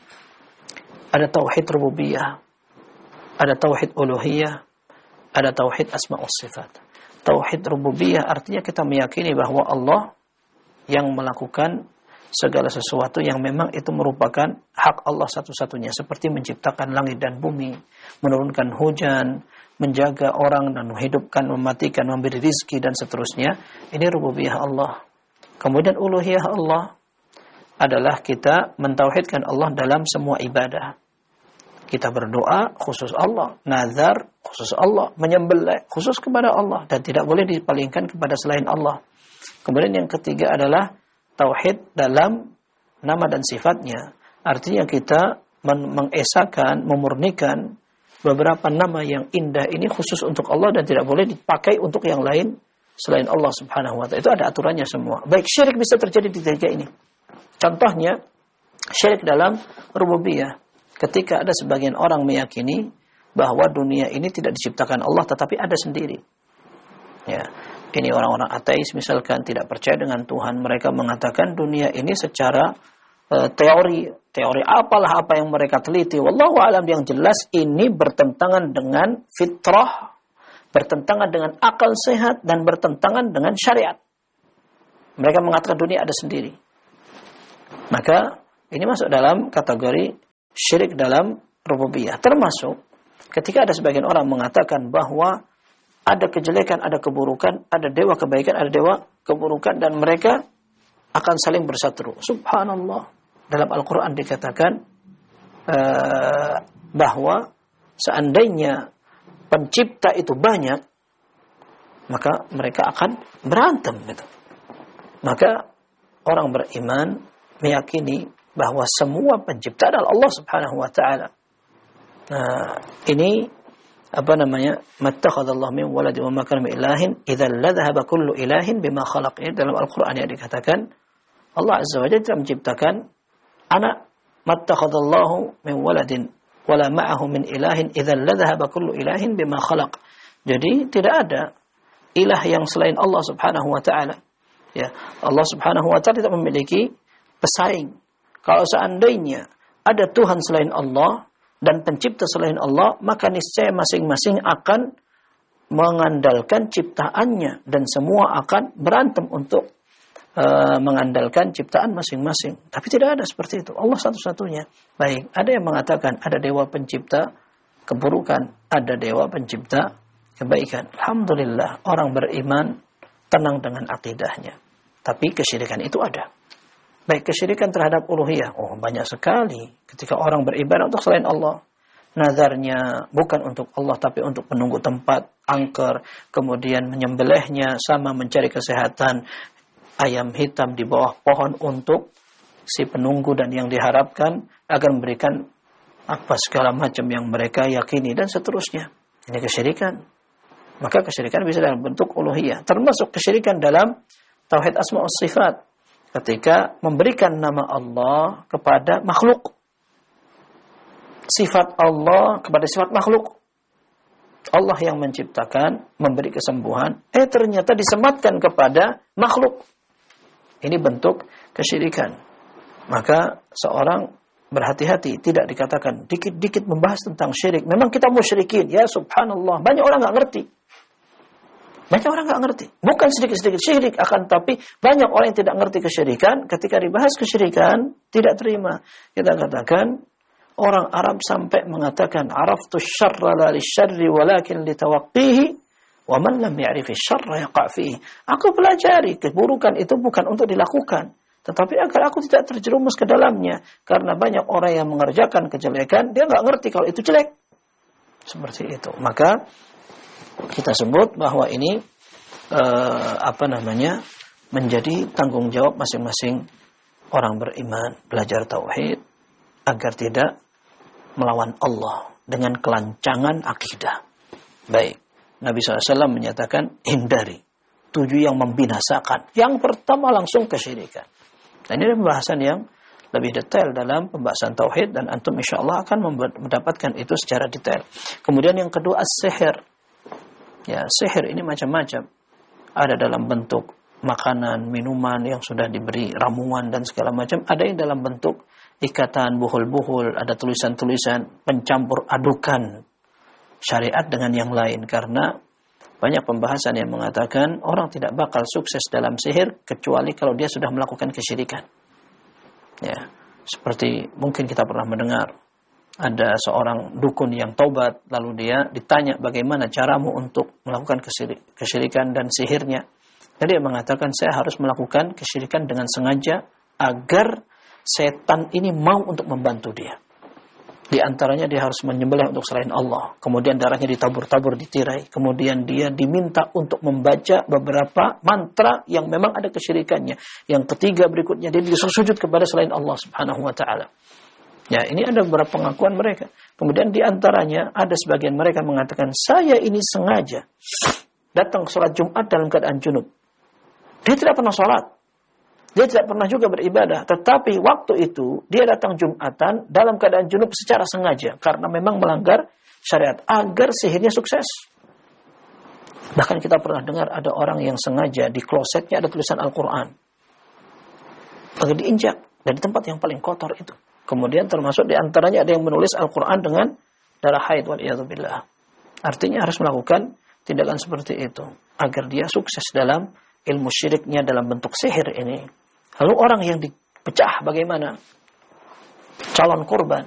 Ada tauhid rububiyah, ada tauhid uluhiyah, ada tauhid asma wa sifat. Tauhid rububiyah artinya kita meyakini bahwa Allah yang melakukan segala sesuatu yang memang itu merupakan hak Allah satu-satunya, seperti menciptakan langit dan bumi, menurunkan hujan, menjaga orang dan menghidupkan, mematikan, memberi rizki dan seterusnya. Ini rububiyah Allah. Kemudian uluhiyah Allah adalah kita mentauhidkan Allah dalam semua ibadah. Kita berdoa khusus Allah, nazar khusus Allah, menyembelih khusus kepada Allah dan tidak boleh dipalingkan kepada selain Allah. Kemudian yang ketiga adalah tauhid dalam nama dan sifatnya. Artinya kita mengesakan, memurnikan beberapa nama yang indah ini khusus untuk Allah dan tidak boleh dipakai untuk yang lain selain Allah Subhanahu wa ta'ala. Itu ada aturannya semua. Baik, syirik bisa terjadi di tiga ini. Contohnya syirik dalam rububiyah. Ketika ada sebagian orang meyakini bahwa dunia ini tidak diciptakan Allah tetapi ada sendiri. Ya, ini orang-orang ateis misalkan tidak percaya dengan Tuhan, mereka mengatakan dunia ini secara teori apalah apa yang mereka teliti. Wallahu a'lam, yang jelas ini bertentangan dengan fitrah, bertentangan dengan akal sehat dan bertentangan dengan syariat. Mereka mengatakan dunia ada sendiri. Maka ini masuk dalam kategori syirik dalam rububiyah. Termasuk ketika ada sebagian orang mengatakan bahwa ada kejelekan, ada keburukan, ada dewa kebaikan, ada dewa keburukan, dan mereka akan saling bersatu. Subhanallah. Dalam Al-Quran dikatakan bahwa seandainya pencipta itu banyak, maka mereka akan berantem. Gitu. Maka orang beriman meyakini bahwa semua pencipta adalah Allah Subhanahu wa ta'ala. Nah, ini mattakhadallahu min waladin wa ma kana min ilahin idzal ladhaba kullu ilahin bima khalaq. Dalam Al-Qur'an yang dikatakan Allah Azza wa Jalla tidak menciptakan anak. Mattakhadallahu min waladin wala ma'ahu min ilahin idzal ladhaba kullu ilahin bima khalaq. Jadi tidak ada ilah yang selain Allah Subhanahu wa ta'ala. Ya, Allah Subhanahu wa ta'ala tidak memiliki pesaing. Kalau seandainya ada Tuhan selain Allah dan pencipta selain Allah, maka niscaya masing-masing akan mengandalkan ciptaannya dan semua akan berantem untuk mengandalkan ciptaan masing-masing. Tapi tidak ada seperti itu. Allah satu-satunya. Baik, ada yang mengatakan ada dewa pencipta keburukan, ada dewa pencipta kebaikan. Alhamdulillah, orang beriman tenang dengan akidahnya. Tapi kesyirikan itu ada. Baik, kesyirikan terhadap uluhiyah. Oh, banyak sekali. Ketika orang beribadah untuk selain Allah. Nazarnya bukan untuk Allah, tapi untuk menunggu tempat, angker. Kemudian menyembelihnya sama mencari kesehatan. Ayam hitam di bawah pohon untuk si penunggu dan yang diharapkan agar memberikan apa segala macam yang mereka yakini dan seterusnya. Ini kesyirikan. Maka kesyirikan bisa dalam bentuk uluhiyah. Termasuk kesyirikan dalam tauhid asma wa sifat. Ketika memberikan nama Allah kepada makhluk. Sifat Allah kepada sifat makhluk. Allah yang menciptakan, memberi kesembuhan. Ternyata disematkan kepada makhluk. Ini bentuk kesyirikan. Maka seorang berhati-hati. Tidak dikatakan dikit-dikit membahas tentang syirik. Memang kita musyrikin. Ya subhanallah. Banyak orang gak ngerti. Banyak orang nggak ngerti. Bukan sedikit-sedikit syirik, akan tapi banyak orang yang tidak ngerti kesyirikan. Ketika dibahas kesyirikan, tidak terima. Kita katakan, orang Arab sampai mengatakan, araftu syarra la li syarri walakin li tawaqqihi, wa man lam ya'rifi syarra yaqa' fihi. Aku pelajari keburukan itu bukan untuk dilakukan, tetapi agar aku tidak terjerumus ke dalamnya. Karena banyak orang yang mengerjakan kejelekan, dia nggak ngerti kalau itu jelek. Seperti itu. Maka kita sebut bahwa ini menjadi tanggung jawab masing-masing orang beriman, belajar tauhid agar tidak melawan Allah dengan kelancangan akidah. Baik, Nabi SAW menyatakan hindari 7 yang membinasakan. Yang pertama langsung kesyirikan. Dan ini pembahasan yang lebih detail dalam pembahasan tauhid dan antum insyaallah akan mendapatkan itu secara detail. Kemudian yang kedua as-sihir. Ya, sihir ini macam-macam. Ada dalam bentuk makanan, minuman yang sudah diberi ramuan dan segala macam. Ada yang dalam bentuk ikatan, buhul-buhul, ada tulisan-tulisan, pencampur adukan syariat dengan yang lain. Karena banyak pembahasan yang mengatakan orang tidak bakal sukses dalam sihir kecuali kalau dia sudah melakukan kesyirikan. Ya, seperti mungkin kita pernah mendengar ada seorang dukun yang taubat, lalu dia ditanya bagaimana caramu untuk melakukan kesyirikan dan sihirnya. Jadi dia mengatakan, saya harus melakukan kesyirikan dengan sengaja agar setan ini mau untuk membantu dia. Di antaranya dia harus menyembelih untuk selain Allah. Kemudian darahnya ditabur-tabur di tirai. Kemudian dia diminta untuk membaca beberapa mantra yang memang ada kesyirikannya. Yang ketiga berikutnya dia disuruh sujud kepada selain Allah Subhanahu wa taala. Ya, ini ada beberapa pengakuan mereka. Kemudian di antaranya ada sebagian mereka mengatakan, saya ini sengaja datang sholat Jumat dalam keadaan junub. Dia tidak pernah sholat. Dia tidak pernah juga beribadah. Tetapi waktu itu dia datang Jumatan dalam keadaan junub secara sengaja. Karena memang melanggar syariat. Agar sihirnya sukses. Bahkan kita pernah dengar ada orang yang sengaja di klosetnya ada tulisan Al-Quran. Lalu diinjak dari tempat yang paling kotor itu. Kemudian termasuk di antaranya ada yang menulis Al-Quran dengan darah haid wal'iyadzubillah. Artinya harus melakukan tindakan seperti itu agar dia sukses dalam ilmu syiriknya dalam bentuk sihir ini. Lalu orang yang dipecah bagaimana? Calon korban.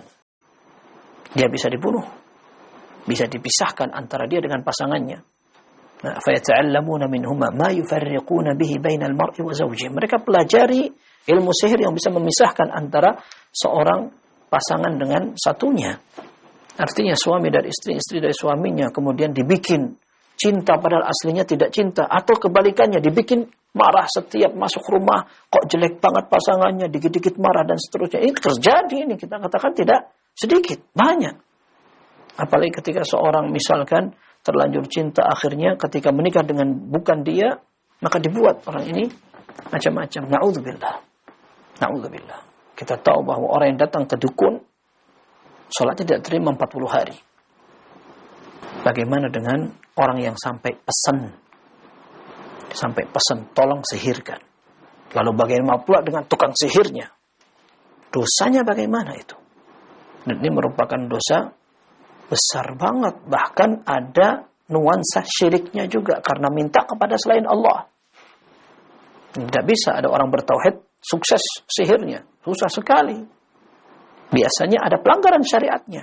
Dia bisa dibunuh. Bisa dipisahkan antara dia dengan pasangannya. Nah, فَيَتَعَلَّمُونَ مِنْهُمَا مَا يُفَرِّقُونَ بِهِ بَيْنَ الْمَرْءِ وَزَوْجِهِ. Mereka pelajari ilmu sihir yang bisa memisahkan antara seorang pasangan dengan satunya. Artinya suami dari istri, istri dari suaminya, kemudian dibikin cinta padahal aslinya tidak cinta. Atau kebalikannya, dibikin marah setiap masuk rumah, kok jelek banget pasangannya, dikit-dikit marah dan seterusnya. Ini terjadi, ini kita katakan tidak sedikit, banyak. Apalagi ketika seorang misalkan terlanjur cinta, akhirnya ketika menikah dengan bukan dia, maka dibuat orang ini macam-macam. Na'udzubillah. Na'udzubillah. Kita tahu bahwa orang yang datang ke dukun, sholatnya tidak terima 40 hari. Bagaimana dengan orang yang sampai pesan, tolong sihirkan. Lalu bagaimana pula dengan tukang sihirnya? Dosanya bagaimana itu? Dan ini merupakan dosa besar banget. Bahkan ada nuansa syiriknya juga karena minta kepada selain Allah. Tidak bisa ada orang bertauhid sukses sihirnya. Susah sekali. Biasanya ada pelanggaran syariatnya.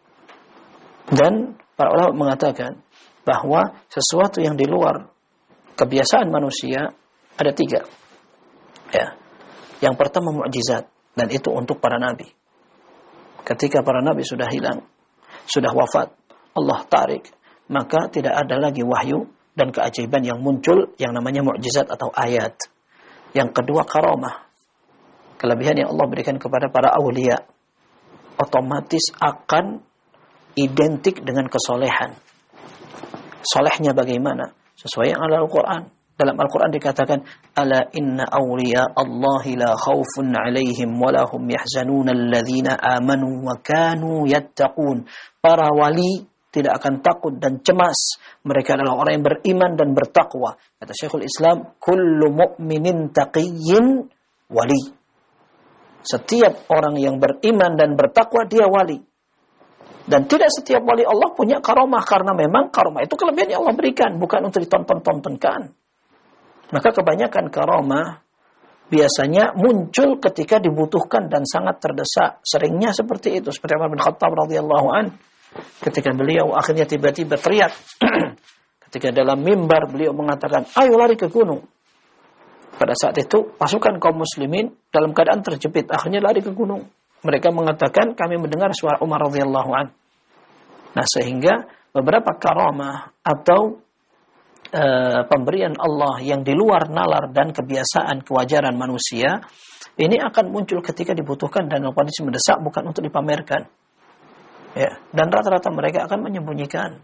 Dan para ulama mengatakan bahwa sesuatu yang di luar kebiasaan manusia ada 3. Ya. Yang pertama mukjizat, dan itu untuk para nabi. Ketika para nabi sudah hilang, sudah wafat, Allah tarik, maka tidak ada lagi wahyu dan keajaiban yang muncul yang namanya mukjizat atau ayat. Yang kedua karamah. Kelebihan yang Allah berikan kepada para awliya otomatis akan identik dengan kesolehan. Solehnya bagaimana? Sesuai yang ada Al-Quran. Dalam Al-Quran dikatakan, Ala inna awliya Allahi la khawfun alaihim walahum yahzanun alladhina amanu wa kanu yattaqun. Para wali tidak akan takut dan cemas. Mereka adalah orang yang beriman dan bertakwa. Kata Syekhul Islam, kullu mu'minin taqiyyin wali. Setiap orang yang beriman dan bertakwa, dia wali. Dan tidak setiap wali Allah punya karomah. Karena memang karomah itu kelebihan yang Allah berikan. Bukan untuk ditonton-tontonkan. Maka kebanyakan karomah biasanya muncul ketika dibutuhkan dan sangat terdesak. Seringnya seperti itu. Seperti Umar bin Khattab radhiyallahu anhu. Ketika beliau akhirnya tiba-tiba teriak. Ketika dalam mimbar beliau mengatakan, ayo lari ke gunung. Pada saat itu pasukan kaum muslimin dalam keadaan terjepit. Akhirnya lari ke gunung. Mereka mengatakan kami mendengar suara Umar radhiyallahu anhu. Nah, sehingga beberapa karamah atau pemberian Allah yang di luar nalar dan kebiasaan kewajaran manusia ini akan muncul ketika dibutuhkan dan dalam kondisi mendesak, bukan untuk dipamerkan. Ya, dan rata-rata mereka akan menyembunyikan.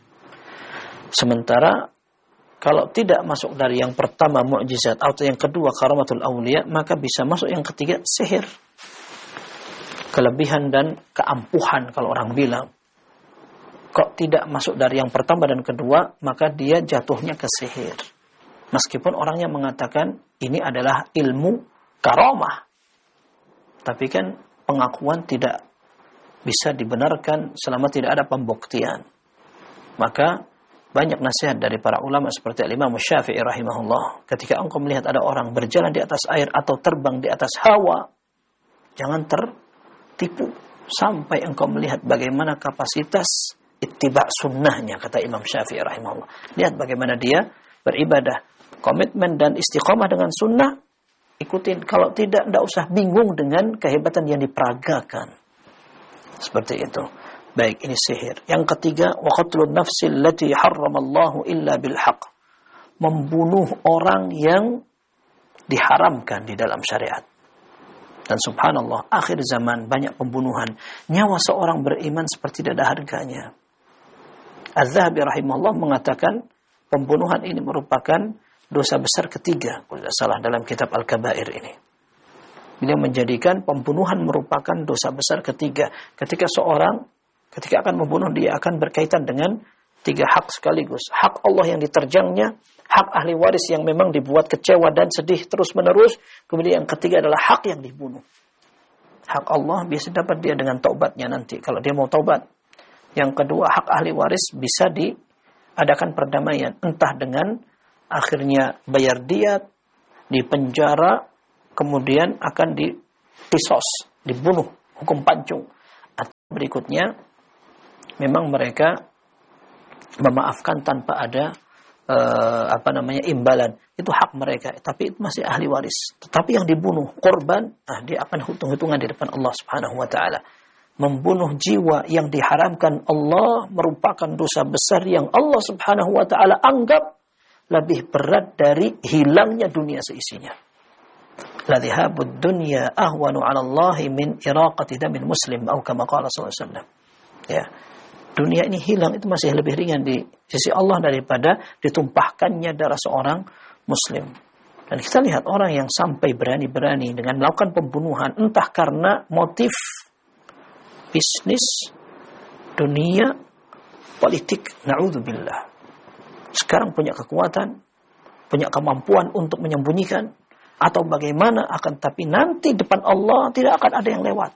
Sementara kalau tidak masuk dari yang pertama mukjizat atau yang kedua karamatul aulia, maka bisa masuk yang ketiga sihir. Kelebihan dan keampuhan kalau orang bilang. Kok tidak masuk dari yang pertama dan kedua, maka dia jatuhnya ke sihir. Meskipun orangnya mengatakan ini adalah ilmu karamah. Tapi kan pengakuan tidak bisa dibenarkan selama tidak ada pembuktian. Maka banyak nasihat dari para ulama seperti Imam Syafi'i rahimahullah. Ketika engkau melihat ada orang berjalan di atas air atau terbang di atas hawa, Jangan tertipu sampai engkau melihat bagaimana kapasitas ittiba' sunnahnya, kata Imam Syafi'i rahimahullah. Lihat bagaimana dia beribadah, komitmen dan istiqomah dengan sunnah, ikutin. Kalau tidak usah bingung dengan kehebatan yang diperagakan. Seperti itu. Baik, ini sihir. Yang ketiga, wa qatlun nafsil lati harramallahu illa bil haqq. Membunuh orang yang diharamkan di dalam syariat. Dan subhanallah, akhir zaman banyak pembunuhan. Nyawa seorang beriman seperti tidak ada harganya. Az-Zahabi rahimahullah mengatakan pembunuhan ini merupakan dosa besar ketiga, kalau tidak salah, dalam kitab Al-Kabair ini. Beliau menjadikan pembunuhan merupakan dosa besar ketiga. Ketika akan membunuh, dia akan berkaitan dengan 3 hak sekaligus. Hak Allah yang diterjangnya, hak ahli waris yang memang dibuat kecewa dan sedih terus-menerus. Kemudian yang ketiga adalah hak yang dibunuh. Hak Allah bisa dapat dia dengan taubatnya nanti, kalau dia mau taubat. Yang kedua, hak ahli waris bisa diadakan perdamaian. Entah dengan akhirnya bayar diat, dipenjara, kemudian akan dipisos, dibunuh, hukum pancung. Atau berikutnya, memang mereka memaafkan tanpa ada imbalan. Itu hak mereka, tapi itu masih ahli waris. Tetapi yang dibunuh korban, dia akan hitung-hitungan di depan Allah Subhanahu wa taala. Membunuh jiwa yang diharamkan Allah merupakan dosa besar yang Allah Subhanahu wa taala anggap lebih berat dari hilangnya dunia seisinya. La dhihabud dunya ahwanu 'ala Allah min iraqati damil muslim, atau kama qala sallallahu alaihi wasallam. Ya. Dunia ini hilang itu masih lebih ringan di sisi Allah daripada ditumpahkannya darah seorang muslim. Dan kita lihat orang yang sampai berani-berani dengan melakukan pembunuhan, entah karena motif bisnis, dunia, politik, na'udzubillah. Sekarang punya kekuatan, punya kemampuan untuk menyembunyikan, atau bagaimana, akan tapi nanti depan Allah tidak akan ada yang lewat.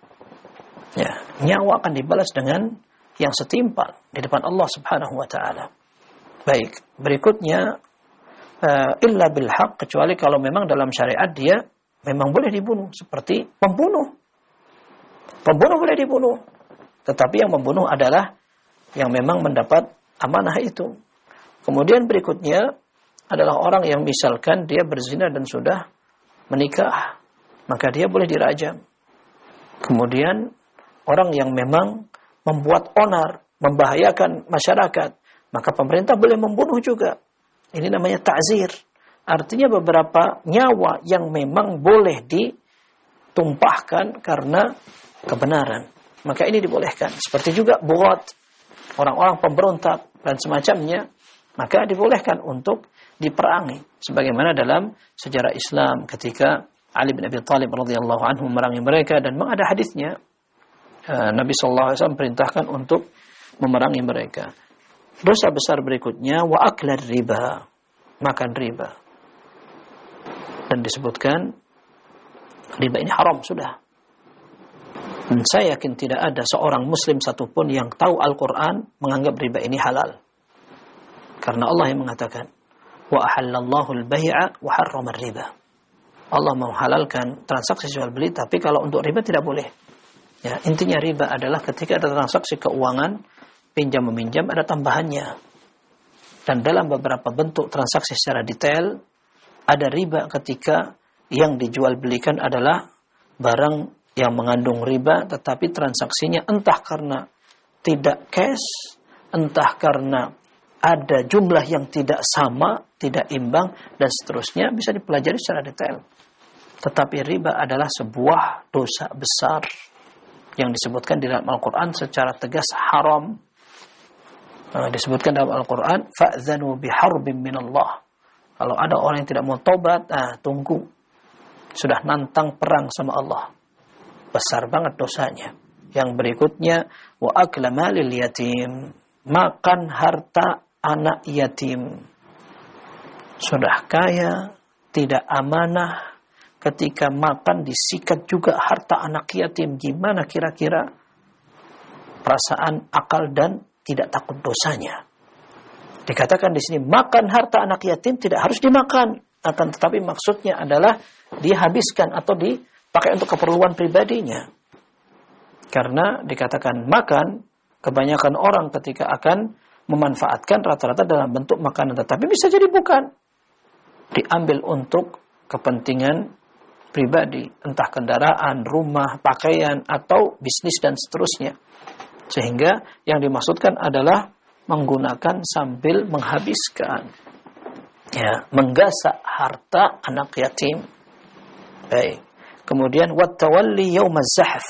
Ya, nyawa akan dibalas dengan yang setimpal di depan Allah Subhanahu wa taala. Baik, berikutnya illa bil haq, kecuali kalau memang dalam syariat dia memang boleh dibunuh, seperti pembunuh. Pembunuh boleh dibunuh, tetapi yang membunuh adalah yang memang mendapat amanah itu. Kemudian berikutnya adalah orang yang misalkan dia berzina dan sudah menikah, maka dia boleh dirajam. Kemudian orang yang memang membuat onar, membahayakan masyarakat, maka pemerintah boleh membunuh juga. Ini namanya ta'zir. Artinya beberapa nyawa yang memang boleh ditumpahkan karena kebenaran, maka ini dibolehkan. Seperti juga bughat, orang-orang pemberontak dan semacamnya, maka dibolehkan untuk diperangi. Sebagaimana dalam sejarah Islam ketika Ali bin Abi Thalib radhiyallahu anhu memerangi mereka, dan memang ada hadisnya. Nabi SAW perintahkan untuk memerangi mereka. Dosa besar berikutnya, wa aklar riba, makan riba. Dan disebutkan riba ini haram sudah. Dan saya yakin tidak ada seorang muslim satupun yang tahu Al-Quran menganggap riba ini halal. Karena Allah yang mengatakan, wa ahallallahu al-bay'a wa harrama riba. Allah menghalalkan transaksi jual beli, tapi kalau untuk riba tidak boleh. Ya, intinya riba adalah ketika ada transaksi keuangan, pinjam meminjam, ada tambahannya. Dan dalam beberapa bentuk transaksi secara detail, ada riba ketika yang dijual belikan adalah barang yang mengandung riba, tetapi transaksinya entah karena tidak cash, entah karena ada jumlah yang tidak sama, tidak imbang, dan seterusnya, bisa dipelajari secara detail. Tetapi riba adalah sebuah dosa besar yang disebutkan di dalam Al-Quran secara tegas haram. Disebutkan dalam Al-Quran, fa'zanu biharbin minallah. Kalau ada orang yang tidak mau taubat, tunggu. Sudah nantang perang sama Allah. Besar banget dosanya. Yang berikutnya, wa akla malil yatim, makan harta anak yatim. Sudah kaya, tidak amanah, ketika makan disikat juga harta anak yatim. Gimana kira-kira perasaan, akal, dan tidak takut dosanya? Dikatakan di sini, makan harta anak yatim tidak harus dimakan, akan tetapi maksudnya adalah dihabiskan atau pakai untuk keperluan pribadinya. Karena dikatakan makan, kebanyakan orang ketika akan memanfaatkan rata-rata dalam bentuk makanan, tetapi bisa jadi bukan. Diambil untuk kepentingan pribadi, entah kendaraan, rumah, pakaian, atau bisnis dan seterusnya. Sehingga yang dimaksudkan adalah menggunakan sambil menghabiskan. Ya, menggasak harta anak yatim. Baik. Kemudian wattawalli yaumaz zahf.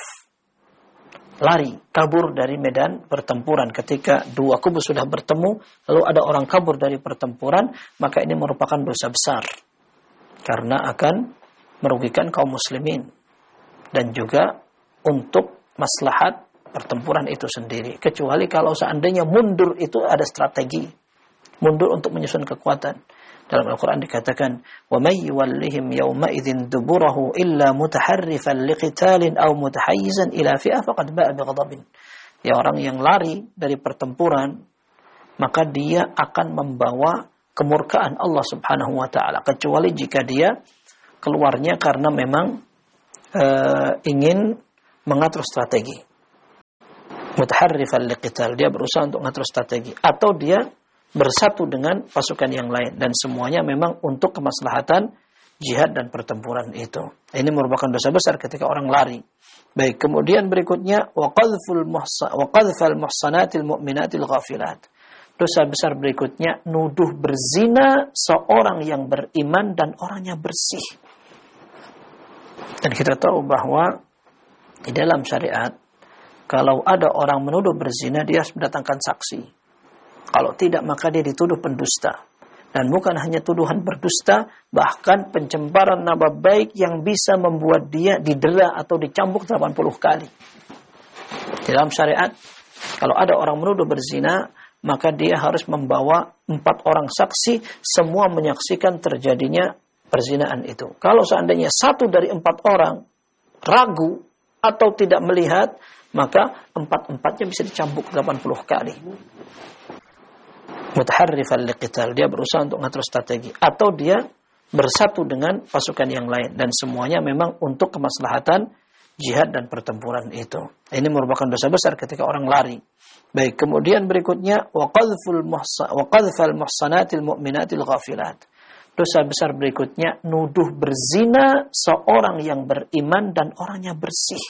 Lari, kabur dari medan pertempuran. Ketika dua kubu sudah bertemu, lalu ada orang kabur dari pertempuran, maka ini merupakan dosa besar. Karena akan merugikan kaum muslimin. Dan juga untuk maslahat pertempuran itu sendiri. Kecuali kalau seandainya mundur itu ada strategi. Mundur untuk menyusun kekuatan. Dalam Al-Quran dikatakan, وَمَنْ يُوَلِّهِمْ يَوْمَئِذٍ دُبُرَهُ إِلَّا مُتَحَرِّفًا لِقِتَالٍ أَوْ مُتَحَيِّزًا إِلَى فِئَةٍ فَقَدْ بَاءَ بِغَضَبٍ. Ya, orang yang lari dari pertempuran, maka dia akan membawa kemurkaan Allah Subhanahu wa taala, kecuali jika dia keluarnya karena memang ingin mengatur strategi. Mutaharrifan liqital, dia berusaha untuk mengatur strategi, atau dia bersatu dengan pasukan yang lain, dan semuanya memang untuk kemaslahatan jihad dan pertempuran itu. Ini merupakan dosa besar ketika orang lari. Baik, kemudian berikutnya wa qadhfal muhsanatil mu'minatil ghafilat. Dosa besar berikutnya nuduh berzina seorang yang beriman dan orangnya bersih. Dan kita tahu bahwa di dalam syariat, kalau ada orang menuduh berzina, dia harus mendatangkan saksi. Kalau tidak, maka dia dituduh pendusta. Dan bukan hanya tuduhan berdusta, bahkan pencemaran nama baik yang bisa membuat dia didera atau dicambuk 80 kali. Di dalam syariat, kalau ada orang menuduh berzina, maka dia harus membawa 4 orang saksi, semua menyaksikan terjadinya perzinaan itu. Kalau seandainya 1 dari 4 orang ragu atau tidak melihat, maka 4-4-nya bisa dicambuk 80 kali. Mutaharrifan liqital, dia berusaha untuk mengatur strategi, atau dia bersatu dengan pasukan yang lain, dan semuanya memang untuk kemaslahatan jihad dan pertempuran itu. Ini merupakan dosa besar ketika orang lari. Baik, kemudian berikutnya wa qadhfal muhsanatil mu'minatil ghafilat. Dosa besar berikutnya nuduh berzina seorang yang beriman dan orangnya bersih.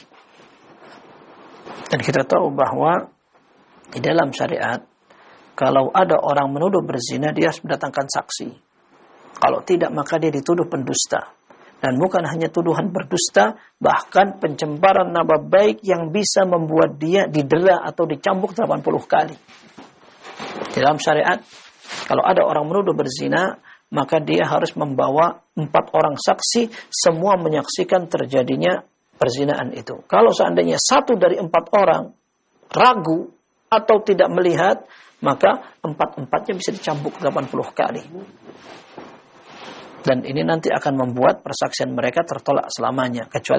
Dan kita tahu bahwa di dalam syariat, kalau ada orang menuduh berzina, dia harus mendatangkan saksi. Kalau tidak, maka dia dituduh pendusta. Dan bukan hanya tuduhan berdusta, bahkan pencemaran nama baik yang bisa membuat dia didera atau dicambuk 80 kali. Di dalam syariat, kalau ada orang menuduh berzina, maka dia harus membawa 4 orang saksi, semua menyaksikan terjadinya perzinaan itu. Kalau seandainya 1 dari 4 orang ragu atau tidak melihat, maka 4-4-nya bisa dicambuk 80 kali. Dan ini nanti akan membuat persaksian mereka tertolak selamanya, kecuali